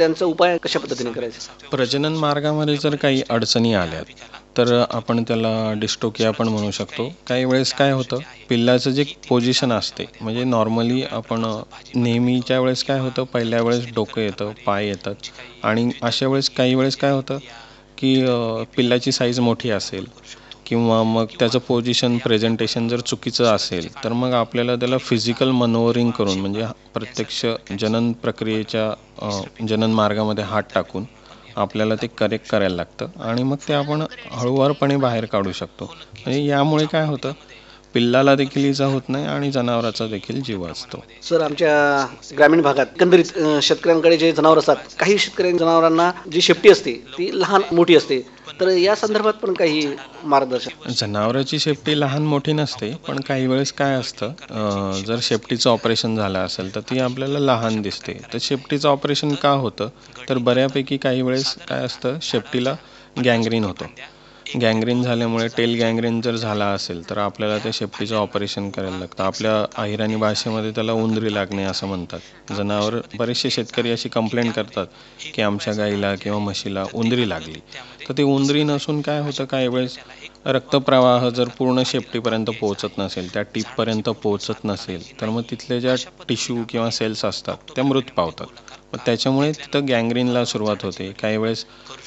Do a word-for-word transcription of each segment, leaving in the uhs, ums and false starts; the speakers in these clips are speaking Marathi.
त्यांचा उपाय कशा पद्धतीने करायचा? प्रजनन मार्गामध्ये जर काही अडचणी आल्या तर आपण त्याला डिस्टोकिया पण म्हणू शकतो. काही वेळेस काय होतं, पिल्लाचं जे पोझिशन असते म्हणजे नॉर्मली आपण नेहमीच्या वेळेस काय होतं, पहिल्या वेळेस डोकं येतं, पाय येतात आणि अशा वेळेस काही वेळेस काय होतं की पिल्लाची साईज मोठी असेल किंवा मग त्याचं पोझिशन प्रेझेंटेशन जर चुकीचं असेल तर मग आपल्याला त्याला फिजिकल मनोवरिंग करून म्हणजे प्रत्यक्ष जनन प्रक्रियेच्या जनन मार्गामध्ये हात टाकून आपल्याला ते करेक्ट करायला लागतं आणि मग ते आपण हळूवारपणे बाहेर काढू शकतो. म्हणजे यामुळे काय होतं, पिल्लाला देखील इजा होत नाही आणि जनावराचा देखील जीव वाचतो. सर, आमच्या ग्रामीण भागात एकंदरीत शेतकऱ्यांकडे जे जनावर असतात, काही शेतकरी जनावरांना जी शेपटी असते ती लहान मोठी असते, तर या संदर्भात पण काही मार्गदर्शन? जनावराची शेपटी लहान मोठी नसते, पण काही वेळेस काय असतं, जर शेपटीचं ऑपरेशन झालं असेल तर ती आपल्याला लहान दिसते. तर शेपटीचं ऑपरेशन का होतं, तर बऱ्यापैकी काही वेळेस काय असतं, शेपटीला गँग्रीन होतं. गँग्रीन झाल्यामुळे टेल गँग्रीन जर झाला असेल तर आपल्याला त्या शेपटीचं ऑपरेशन करायला लागतं. आपल्या अहिराणी भाषेमध्ये त्याला उंदरी लागणे असं म्हणतात. जनावर बरेचसे शेतकरी अशी कंप्लेंट करतात की आमच्या गाईला किंवा म्हशीला उंदरी लागली. तर ती उंदरी नसून काय होतं, काही वेळेस रक्तप्रवाह जर पूर्ण शेपटीपर्यंत पोहोचत नसेल, त्या टीपपर्यंत पोहोचत नसेल, तर मग तिथले ज्या टिश्यू किंवा सेल्स असतात त्या मृत पावतात. मग त्याच्यामुळे तिथं गँग्रीनला सुरुवात होते. काही वेळेस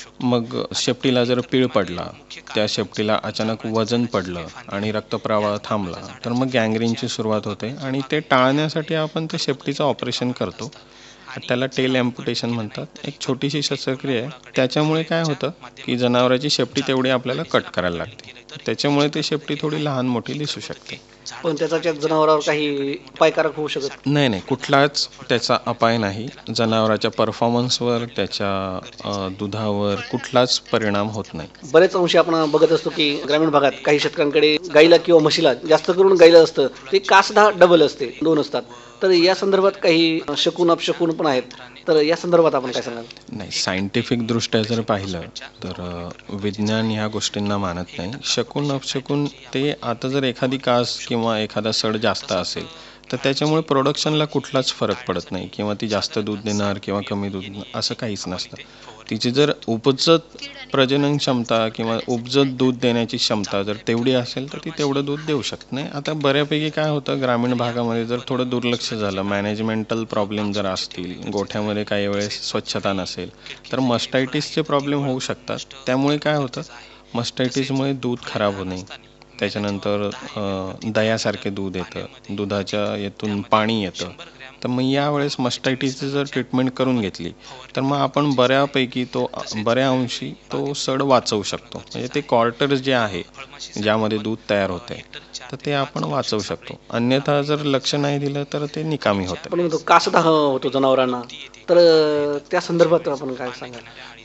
मग शेपटीला जर पीळ पडला, त्या शेपटीला अचानक वजन पडलं आणि रक्तप्रवाह थांबला तर मग गँग्रीनची सुरुवात होते आणि ते टाळण्यासाठी आपण त्या शेपटीचं ऑपरेशन करतो. त्याला टेल ॲम्प्युटेशन म्हणतात. एक छोटीशी शस्त्रक्रिया आहे. त्याच्यामुळे काय होतं की जनावराची शेपटी तेवढी आपल्याला कट करायला लागते. त्याच्यामुळे ती शेपटी थोडी लहान मोठी दिसू शकते. पण त्याचा त्या जनावरावर काही अपायकारक होऊ शकत नाही नाही कुठलाच त्याचा अपाय नाही. जनावराच्या परफॉर्मन्सवर, त्याच्या दुधावर कुठलाच परिणाम होत नाही. बरेच अंशी आपण बघत असतो की ग्रामीण भागात काही शेतकऱ्यांकडे गाईला किंवा म्हशीला, जास्त करून गाईला असतं ते कासदा डबल असते, दोन असतात. तर या संदर्भात काही शकून अपशकून पण आहेत, तर या संदर्भात आपण काय सांगाल? नाही, सायंटिफिक दृष्ट्या जर पाहिलं तर विज्ञान ह्या गोष्टींना मानत नाही. शकून अपशकून ते आता जर एखादी कास किंवा एखादा सड जास्त असेल तर त्याच्यामुळे प्रोडक्शनला कुठलाच फरक पडत नाही किंवा ती जास्त दूध देणार किंवा कमी दूध देणार असं काहीच नसतं. तिची जर उपजत प्रजनन क्षमता किंवा उपजत दूध देण्याची क्षमता जर तेवढी असेल तर ती तेवढं दूध देऊ शकत नाही. आता बऱ्यापैकी काय होतं, ग्रामीण भागामध्ये जर थोडं दुर्लक्ष झालं, मॅनेजमेंटल प्रॉब्लेम जर असतील, गोठ्यामध्ये काही वेळेस स्वच्छता नसेल तर मस्टायटिसचे प्रॉब्लेम होऊ शकतात. त्यामुळे काय होतं, मस्टायटिसमुळे दूध खराब होणे, त्याच्यानंतर दह्यासारखे दूध येतं, दुधाच्या येथून पाणी येतं. तर मग यावेळेस मस्टायटिसची जर ट्रीटमेंट करून घेतली तर मग आपण बऱ्यापैकी तो बऱ्या अंशी तो सड वाचवू शकतो. म्हणजे ते क्वार्टर्स जे आहे ज्यामध्ये दूध तयार होते तर ते आपण वाचवू शकतो. अन्यथा जर लक्ष नाही दिलं तर ते निकामी होतं. पण तो कासदाह होतो जनावरांना, तर त्या संदर्भात आपण काय सांगाल?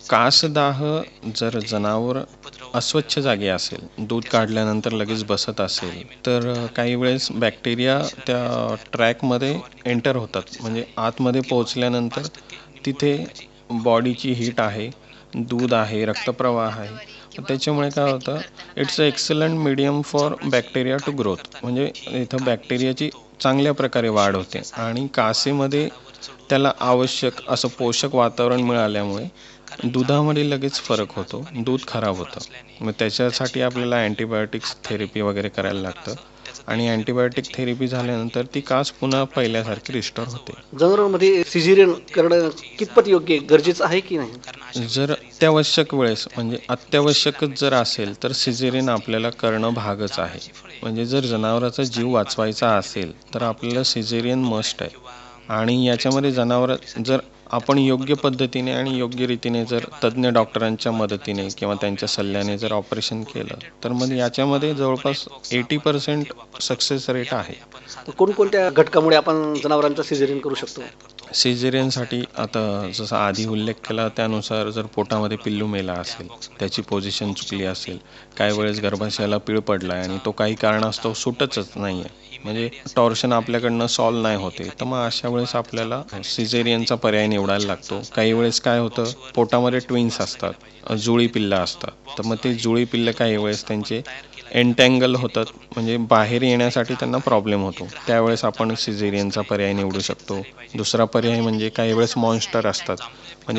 कासदाह जर जनावर अस्वच्छ जागी असेल, दूध काढल्यानंतर लगेच बसत असेल तर काही वेळेस बॅक्टेरिया त्या ट्रॅकमध्ये एंटर होतात. म्हणजे आतमध्ये पोहोचल्यानंतर तिथे बॉडीची हीट आहे, दूध आहे, रक्तप्रवाह आहे. त्याच्यामुळे काय होतं, it's a excellent medium for bacteria to growth. म्हणजे इथं बॅक्टेरियाची चांगल्या प्रकारे वाढ होते आणि कासेमध्ये त्याला आवश्यक असं पोषक वातावरण मिळाल्यामुळे दुधामध्ये लगेच फरक होतो, दूध खराब होतं. मग त्याच्यासाठी आपल्याला अँटीबायोटिक्स थेरपी वगैरे करायला लागतं आणि अँटीबायोटिक थेरपी झाल्यानंतर ती कास पुन्हा पहिल्यासारखी रिस्टोर होते. जनावरांमध्ये सिझेरियन करणं कितपत योग्य गरजेचं आहे की नाही? जर अत्यावश्यक वेळेस म्हणजे अत्यावश्यकच जर असेल तर सिझेरियन आपल्याला करणं भागच आहे. म्हणजे जर जनावराचा जीव वाचवायचा असेल तर आपल्याला सिझेरियन मस्ट आहे. आणि याच्यामध्ये जनावर जर आपण योग्य पद्धतीने आणि योग्य रीतीने जर तज्ज्ञ डॉक्टरांच्या मदतीने किंवा त्यांच्या सल्ल्याने जर ऑपरेशन केलं तर मग याच्यामध्ये जवळपास एटी पर्सेंट सक्सेस रेट आहे. कोणकोणत्या घटकामुळे आपण जनावरांचा सिझेरियन करू शकतो? सिझेरियनसाठी आता जसं आधी उल्लेख केला त्यानुसार जर पोटामध्ये पिल्लू मेला असेल, त्याची पोझिशन चुकली असेल, काही वेळेस गर्भाशयाला पीळ पडला आहे आणि तो काही कारणास्तव सुटतच नाही आहे, म्हणजे टॉर्शन आपल्याकडनं सॉल्व नाही होते, तर मग अशा वेळेस आपल्याला सिझेरियनचा पर्याय निवडायला लागतो. काही वेळेस काय होतं, पोटामध्ये ट्विन्स असतात, जुळी पिल्लं असतात, तर मग ते जुळी पिल्लं काही वेळेस त्यांचे एन्टँगल होतात, म्हणजे बाहेर येण्यासाठी त्यांना प्रॉब्लेम होतो. त्यावेळेस आपण सिझेरियनचा पर्याय निवडू शकतो. दुसरा पर्याय म्हणजे काही वेळेस मॉन्स्टर असतात, म्हणजे